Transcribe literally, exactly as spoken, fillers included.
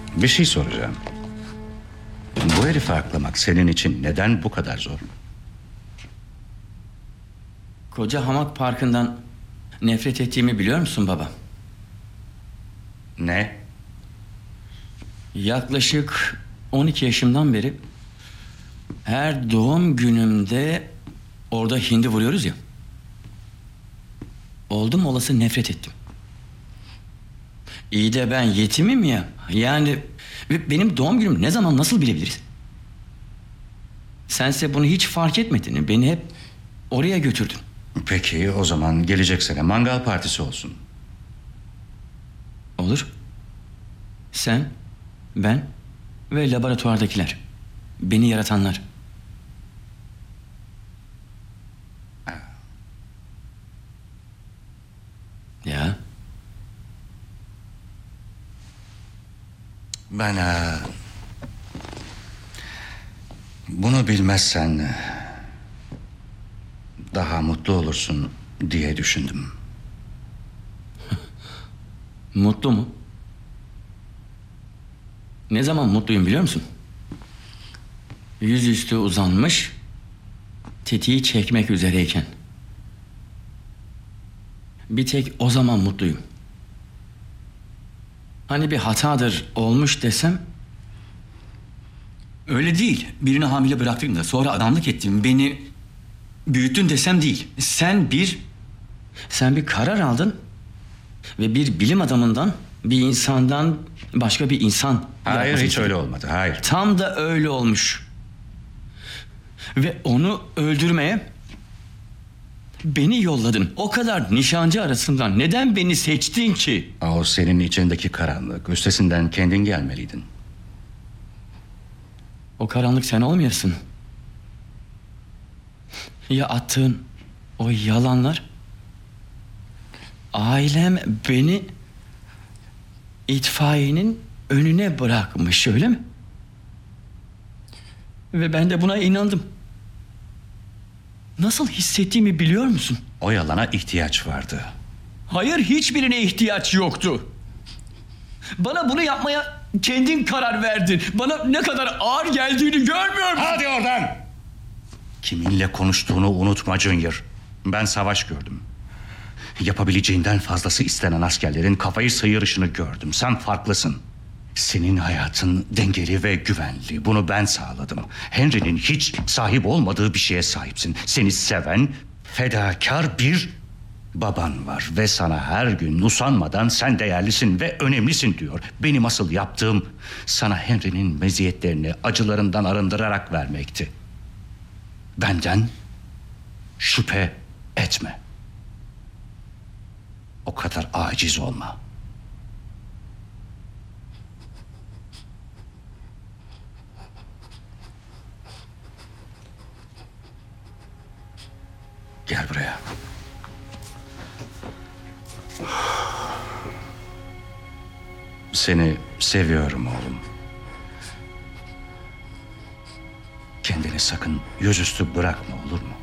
Bir şey soracağım. Bu herifi aklamak senin için neden bu kadar zor? Koca Hamak Parkı'ndan nefret ettiğimi biliyor musun baba? Ne? Yaklaşık on iki yaşımdan beri her doğum günümde orada hindi vuruyoruz ya. Oldum olası nefret ettim. İyi de ben yetimim ya. Yani benim doğum günüm ne zaman nasıl bilebiliriz? Sense bunu hiç fark etmedin. Beni hep oraya götürdün. Peki o zaman gelecek sene mangal partisi olsun. Olur. Sen, ben ve laboratuvardakiler. Beni yaratanlar. Ya. Ben eee, bunu bilmezsen daha mutlu olursun diye düşündüm. Mutlu mu? Ne zaman mutluyum biliyor musun? Yüzüstü uzanmış, tetiği çekmek üzereyken. Bir tek o zaman mutluyum. Hani bir hatadır olmuş desem... Öyle değil. Birini hamile bıraktın da sonra adamlık ettin. Beni büyüttün desem değil. Sen bir... Sen bir karar aldın ve bir bilim adamından, bir insandan başka bir insan Hayır, yaratmasını hiç istedin. öyle olmadı. Hayır. Tam da öyle olmuş. Ve onu öldürmeye beni yolladın. O kadar nişancı arasından neden beni seçtin ki? O senin içindeki karanlık. Üstesinden kendin gelmeliydin. O karanlık sen olmayasın. Ya attığın o yalanlar? Ailem beni itfaiyenin önüne bırakmış, öyle mi? Ve ben de buna inandım. Nasıl hissettiğimi biliyor musun? O yalana ihtiyaç vardı. Hayır, hiçbirine ihtiyaç yoktu. Bana bunu yapmaya kendin karar verdin. Bana ne kadar ağır geldiğini görmüyor musun? Hadi oradan! Kiminle konuştuğunu unutma Junior. Ben savaş gördüm. Yapabileceğinden fazlası istenen askerlerin kafayı sıyırışını gördüm. Sen farklısın. Senin hayatın dengeli ve güvenli. Bunu ben sağladım. Henry'nin hiç sahip olmadığı bir şeye sahipsin. Seni seven, fedakar bir baban var. Ve sana her gün usanmadan sen değerlisin ve önemlisin diyor. Benim asıl yaptığım sana Henry'nin meziyetlerini acılarından arındırarak vermekti. Benden şüphe etme. O kadar aciz olma. Gel buraya. Seni seviyorum oğlum. Kendini sakın yüzüstü bırakma, olur mu?